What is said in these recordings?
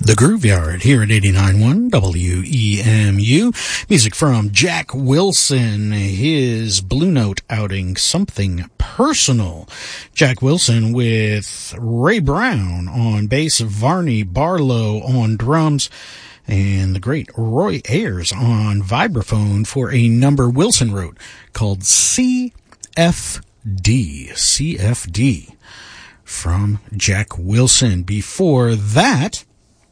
The Grooveyard here at 89.1 WEMU. Music from Jack Wilson, his Blue Note outing, Something Personal. Jack Wilson with Ray Brown on bass, Varney Barlow on drums, and the great Roy Ayers on vibraphone for a number Wilson wrote called CFD. CFD from Jack Wilson. Before that,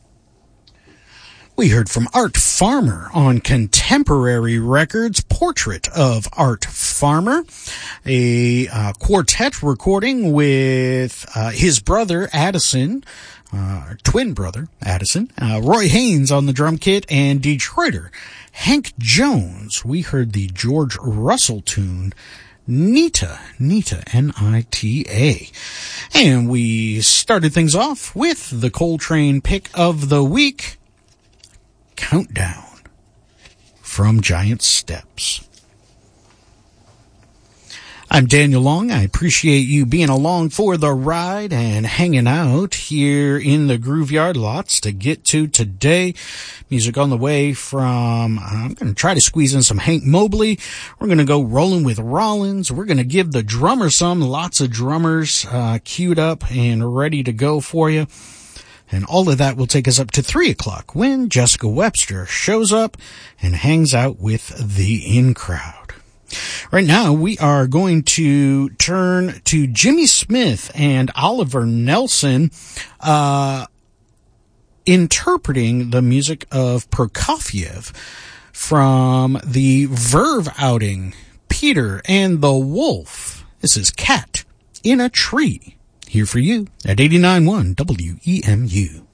we heard from Art Farmer on Contemporary Records, Portrait of Art Farmer, a quartet recording with his brother Addison, twin brother Addison, Roy Haynes on the drum kit, and Detroiter Hank Jones. We heard the George Russell tune, Nita, N-I-T-A. And we started things off with the Coltrane pick of the week, Countdown from Giant Steps. I'm Daniel Long. I appreciate you being along for the ride and hanging out here in the Grooveyard. Lots to get to today. Music on the way from, I'm going to try to squeeze in some Hank Mobley. We're going to go rolling with Rollins. We're going to give the drummer some. Lots of drummers queued up and ready to go for you. And all of that will take us up to 3 o'clock when Jessica Webster shows up and hangs out with the in-crowd. Right now, we are going to turn to Jimmy Smith and Oliver Nelson, interpreting the music of Prokofiev from the Verve outing, Peter and the Wolf. This is Cat in a Tree. Here for you at 89.1 WEMU.